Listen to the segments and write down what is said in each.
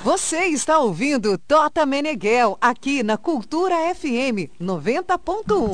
Você está ouvindo Tota Meneghel, aqui na Cultura FM 90.1.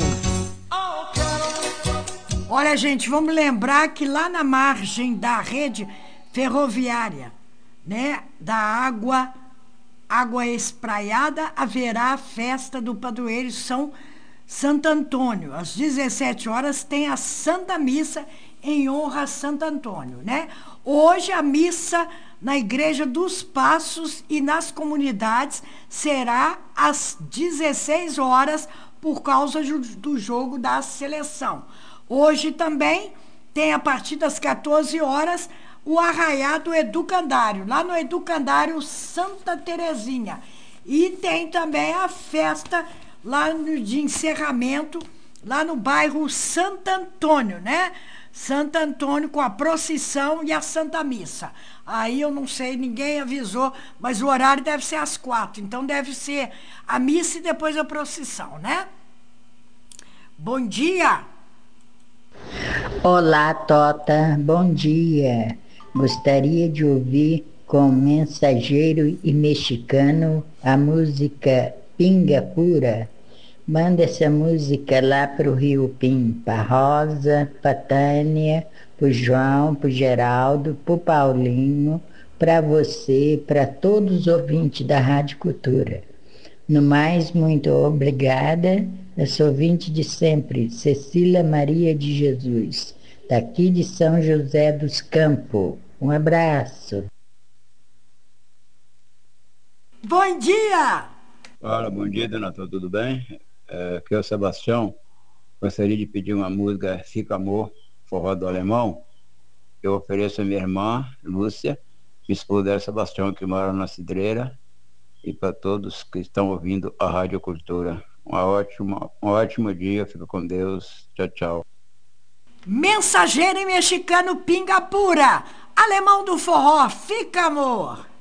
Olha, gente, vamos lembrar que lá na margem da rede ferroviária, né, da água espraiada, haverá a festa do padroeiro São Santo Antônio. Às 17 horas tem a Santa Missa em honra a Santo Antônio, né? Hoje a missa na Igreja dos Passos e nas comunidades será às 16 horas por causa do jogo da seleção. Hoje também tem, a partir das 14 horas, o arraiá do Educandário, lá no Educandário Santa Terezinha. E tem também a festa lá de encerramento, lá no bairro Santo Antônio, né? Santo Antônio, com a procissão e a Santa Missa. Aí eu não sei, ninguém avisou, mas o horário deve ser às 4, então deve ser a missa e depois a procissão, né? Bom dia! Olá, Tota, bom dia. Gostaria de ouvir com mensageiro e mexicano a música Pinga Pura. Manda essa música lá pro Rio Pim, pra Rosa, pra Tânia, pro João, pro Geraldo, pro Paulinho, pra você, pra todos os ouvintes da Rádio Cultura. No mais, muito obrigada. Eu sou ouvinte de sempre, Cecília Maria de Jesus, daqui de São José dos Campos. Um abraço. Bom dia! Fala, bom dia, dona Tô, tudo bem? Aqui é o Sebastião. Gostaria de pedir uma música Fica Amor, forró do alemão. Eu ofereço a minha irmã, Lúcia, esposa dela, Sebastião, que mora na Cidreira, e para todos que estão ouvindo a Rádio Cultura. Um ótimo dia, fica com Deus. Tchau, tchau. Mensageiro e mexicano Pinga Pura, alemão do forró, Fica Amor!